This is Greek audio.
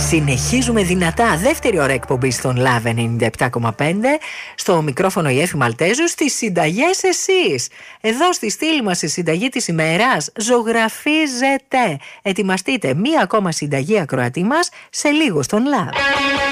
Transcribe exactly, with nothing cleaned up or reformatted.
Συνεχίζουμε δυνατά. Δεύτερη ώρα εκπομπή στον Love ενενήντα επτά κόμμα πέντε. Στο μικρόφωνο η Έφη Μαλτέζου. Στις συνταγές εσείς. Εδώ στη στήλη μας η συνταγή της ημέρας ζωγραφίζεται. Ετοιμαστείτε μία ακόμα συνταγή ακροατή μας σε λίγο στον Love.